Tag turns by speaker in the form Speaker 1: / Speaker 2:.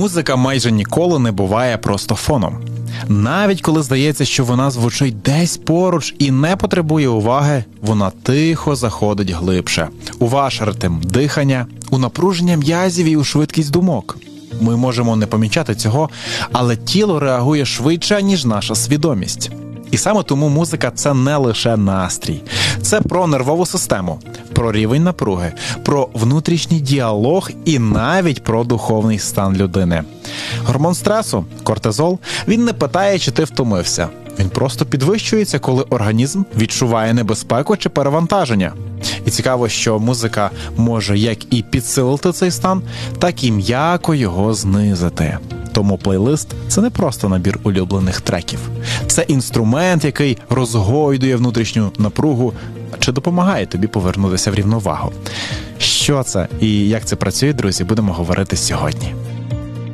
Speaker 1: Музика майже ніколи не буває просто фоном. Навіть коли здається, що вона звучить десь поруч і не потребує уваги, вона тихо заходить глибше. У ваш ритм дихання, у напруження м'язів і у швидкість думок. Ми можемо не помічати цього, але тіло реагує швидше, ніж наша свідомість. І саме тому музика – це не лише настрій. Це про нервову систему, про рівень напруги, про внутрішній діалог і навіть про духовний стан людини. Гормон стресу – кортизол – він не питає, чи ти втомився. Він просто підвищується, коли організм відчуває небезпеку чи перевантаження. І цікаво, що музика може як і підсилити цей стан, так і м'яко його знизити. Тому плейлист – це не просто набір улюблених треків. Це інструмент, який розгойдує внутрішню напругу чи допомагає тобі повернутися в рівновагу. Що це і як це працює, друзі, будемо говорити сьогодні.